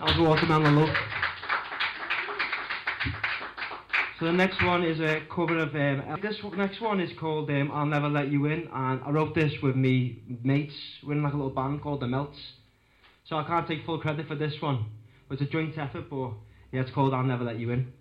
That was Watermelon Love. So the next one is a cover of, this next one is called I'll Never Let You In, and I wrote this with me mates. We're in like a little band called The Melts. So I can't take full credit for this one. It was a joint effort, but yeah, it's called I'll Never Let You In.